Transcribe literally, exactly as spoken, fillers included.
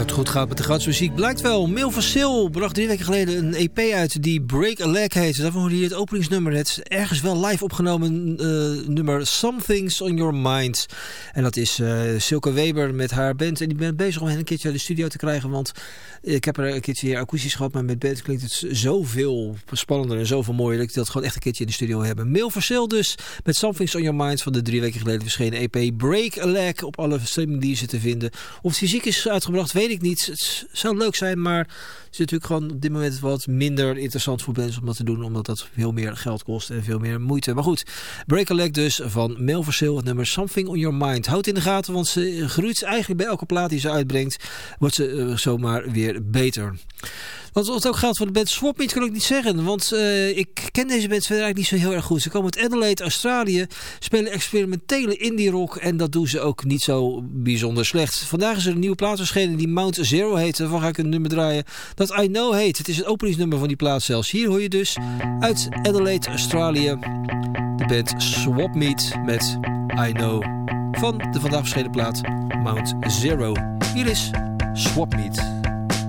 het goed gaat met de grootste muziek blijkt wel. Mail van Sil bracht drie weken geleden een E P uit die Break a Leg heet. Daarvan hoorde je het openingsnummer. Het is ergens wel live opgenomen uh, nummer Something's on Your Mind. En dat is uh, Silke Weber met haar band. En die ben bezig om hen een keertje uit de studio te krijgen. Want ik heb er een keertje hier akoestisch gehad. Maar met band klinkt het zoveel spannender en zoveel mooier. Dat ik dat gewoon echt een keertje in de studio heb. Mail van Sil dus met Something's on Your Mind van de drie weken geleden verschenen E P Break a Leg op alle streamingdiensten te vinden. Of het fysiek is uitgebracht, weet ik niet. Het zou leuk zijn, maar het is natuurlijk gewoon op dit moment wat minder interessant voor mensen om dat te doen, omdat dat veel meer geld kost en veel meer moeite. Maar goed, Break a Leg dus van Mail for Sale, het nummer Something on Your Mind. Houd in de gaten, want ze groeit eigenlijk bij elke plaat die ze uitbrengt, wordt ze uh, zomaar weer beter. Want wat ook geldt voor de band Swap Meet kan ik niet zeggen. Want uh, ik ken deze band verder eigenlijk niet zo heel erg goed. Ze komen uit Adelaide, Australië. Spelen experimentele indie rock. En dat doen ze ook niet zo bijzonder slecht. Vandaag is er een nieuwe plaat verschenen die Mount Zero heet. Daarvan ga ik een nummer draaien dat I Know heet. Het is het openingsnummer van die plaat zelfs. Hier hoor je dus uit Adelaide, Australië de band Swap Meet met I Know van de vandaag verschenen plaat Mount Zero. Hier is Swap Meet.